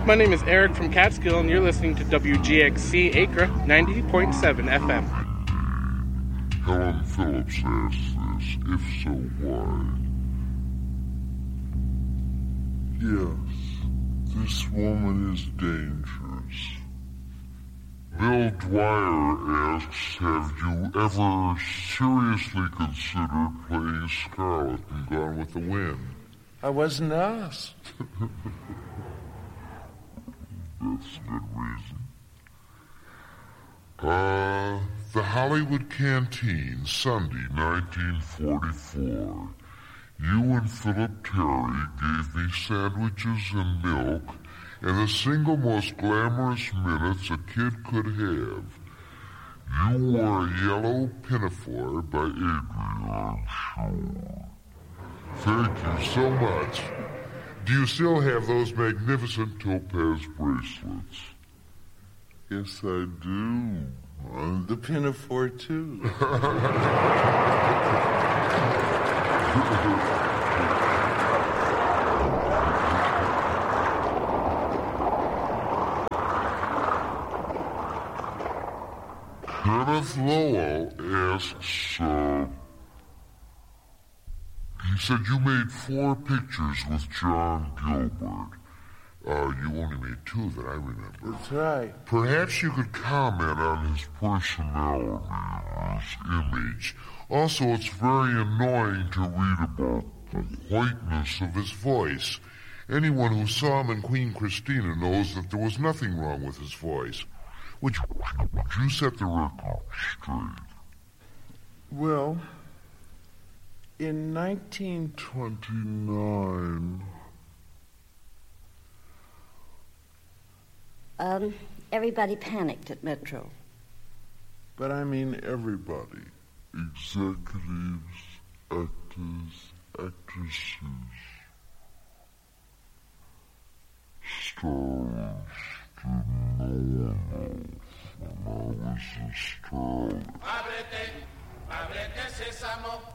My name is Eric from Catskill, and you're listening to WGXC Acre 90.7 FM. Helen Phillips asked this. If so, why? Yes, this woman is dangerous. Bill Dwyer asks, have you ever seriously considered playing Scarlet in Gone with the Wind? I wasn't asked. That's a good reason. The Hollywood Canteen, Sunday, 1944. You and Philip Terry gave me sandwiches and milk and the single most glamorous minutes a kid could have. You wore a yellow pinafore by Adrian Schur. Thank you so much. Do you still have those magnificent topaz bracelets? Yes, I do. The pinafore, too. Kenneth Lowell asks, he said you made 4 pictures with John Gilbert. You only made 2 that I remember. That's right. Perhaps you could comment on his personality or his image. Also, it's very annoying to read about the whiteness of his voice. Anyone who saw him in Queen Christina knows that there was nothing wrong with his voice. Would you set the record straight? Well, in 1929... Everybody panicked at Metro. But I mean everybody. Executives, actors, actresses, stars, did no one know when I was a star. Ábrete, ábrete sésamo.